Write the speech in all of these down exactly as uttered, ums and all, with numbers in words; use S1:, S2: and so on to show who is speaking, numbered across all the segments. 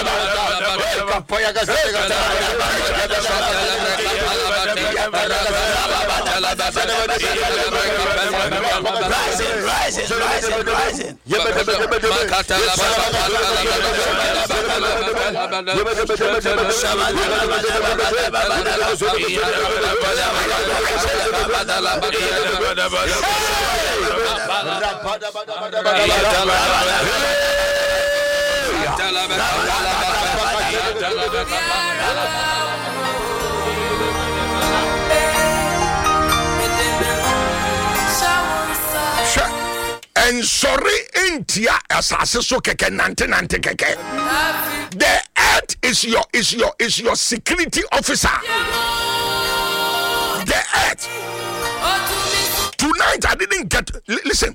S1: And sorry, India asase so keke nante nante keke. The earth is your is your is your security officer. The earth. Tonight I didn't get. Listen,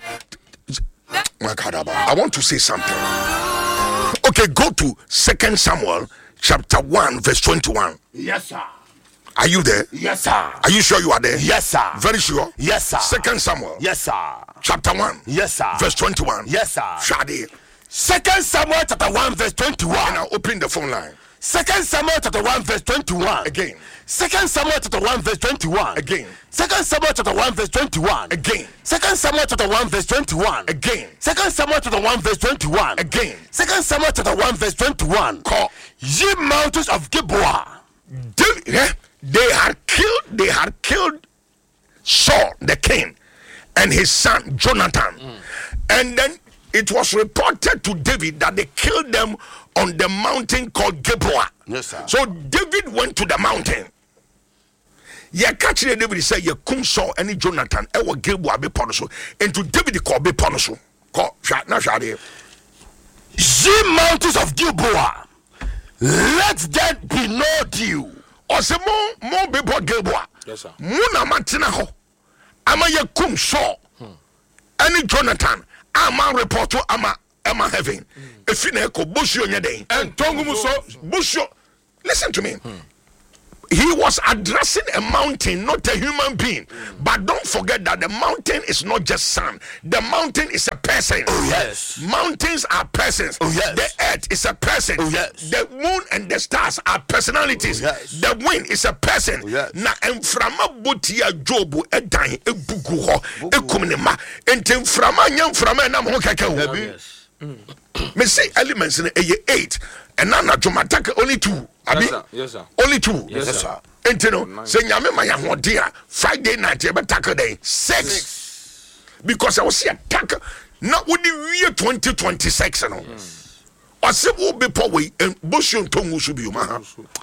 S1: my God, I want to say something. Okay, go to Second Samuel chapter one verse twenty-one.
S2: Yes, sir.
S1: Are you there?
S2: Yes, sir.
S1: Are you sure you are there?
S2: Yes, sir.
S1: Very sure?
S2: Yes, sir.
S1: Second Samuel.
S2: Yes, sir.
S1: Chapter one.
S2: Yes, sir.
S1: Verse twenty-one.
S2: Yes, sir.
S1: Shadi.
S2: Second Samuel chapter one verse twenty-one.
S1: Now open the phone line.
S2: Second Samuel chapter one verse twenty-one.
S1: Again.
S2: Second Samuel chapter one verse twenty-one.
S1: Again.
S2: Second Samuel chapter one verse twenty-one.
S1: Again.
S2: Second Samuel chapter one verse twenty-one.
S1: Again.
S2: Second Samuel chapter one verse twenty-one.
S1: Again.
S2: Second Samuel chapter one verse twenty-one.
S1: Call.
S2: Ye mountains of Gilboa.
S1: They, yeah, they had killed. They had killed Saul the king and his son Jonathan, mm. and then it was reported to David that they killed them on the mountain called Gilboa.
S2: Yes, sir.
S1: So David went to the mountain. Yeah, catch the David said, "You come Saul and Jonathan. I will Gilboa be punished." And to David called be punished. Call now, Shadi.
S2: Ye mountains of Gilboa, let there be no dew.
S1: Or say more more people Gilboa.
S2: Yes, sir.
S1: Muna matina ho. Ama ye kum Saul. Any Jonathan. Ama report to ama ama heaven. If you know bushu nyeden. And tongu so bushu. Listen to me. Hmm. He was addressing a mountain, not a human being. Mm. But don't forget that the mountain is not just sand. The mountain is a person.
S2: Oh, yes.
S1: Mountains are persons.
S2: Oh, yes.
S1: The earth is a person.
S2: Oh, yes.
S1: The moon and the stars are personalities.
S2: Oh, yes.
S1: The wind is a person.
S2: Oh, yes.
S1: Na emframa butia jobu edan ebugu ho ekumnema enti emframa nya emframa na ho keke ho.
S2: Yes.
S1: Me say elements in a eight and now Jomataka only two. Abi?
S3: Yes, sir. Yes, sir.
S1: Only two.
S2: Yes, yes sir.
S1: And you know, say nyame ma ya hodia Friday night you better tackle day six. six. Because I was see attack not with the year twenty twenty-six you know. Or say wo be power and bushun tongu should be ma.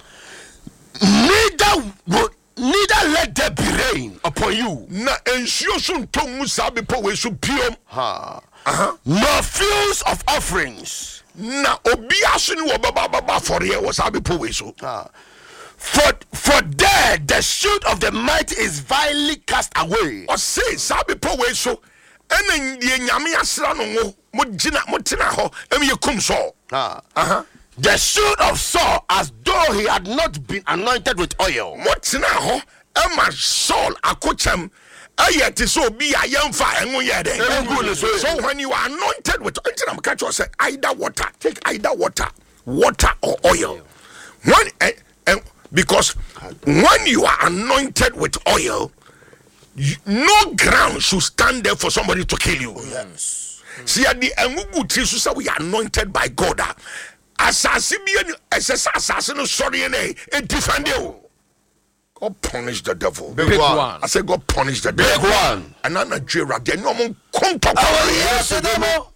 S2: Neither would neither let there be rain upon you.
S1: Na ensure sun tongu sabe power should be
S2: ha.
S1: Uh-huh.
S2: No fields of offerings.
S1: Na obi aso ni wo baba baba for here was sabe power so.
S2: Ah. For for there the shoot of the mighty is vilely cast away.
S1: Or say sabe power so ene die nyame asra no mo mo gina mo tena ho em ye kum so.
S2: Ah.
S1: Uh-huh.
S2: The shoot of Saul as though he had not been anointed with oil.
S1: Mo tena ho em Saul akochem ayete so bi ayemfa enwo ye den. So when you are anointed with until I'm catch you say either water, take either water, water or oil. When uh, uh, because when you are anointed with oil, you, no ground should stand there for somebody to kill you.
S2: Yes.
S1: See at the engugu ti so say we are anointed by God. Assassin be assassin sorry and a defend you. God punish the devil.
S2: Big, Big one. one.
S1: I said God punish the
S2: Big
S1: devil.
S2: Big one.
S1: And I'm not Nigeria. They no more contact.
S2: Oh yes, the devil.